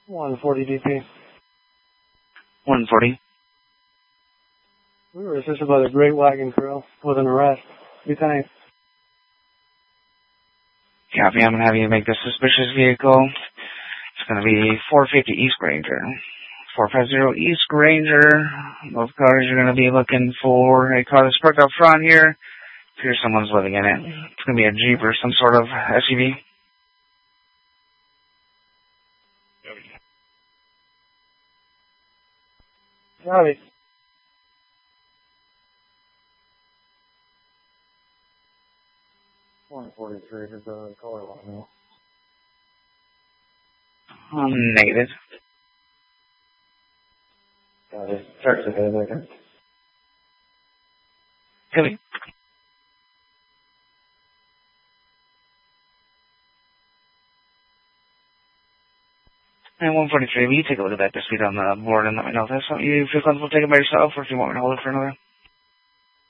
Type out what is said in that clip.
140 DP. 140. We were assisted by the Great Wagon Crew with an arrest. Lieutenant. Copy, I'm going to have you make the suspicious vehicle. It's going to be 450 East Granger. 450 East Granger. Both cars you're going to be looking for a car that's parked up front here. Appears someone's living in it. It's going to be a Jeep or some sort of SUV. Copy. $143 for the color line. Negative. Got it. Check the head again. Copy. And 143, will you take a look at that dispute on the board and let me know if that's something you feel comfortable taking by yourself or if you want me to hold it for another?